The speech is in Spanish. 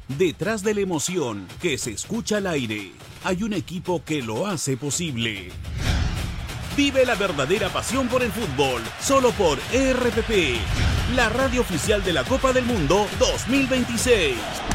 Detrás de la emoción que se escucha al aire, hay un equipo que lo hace posible. Vive la verdadera pasión por el fútbol, solo por RPP, la radio oficial de la Copa del Mundo 2026.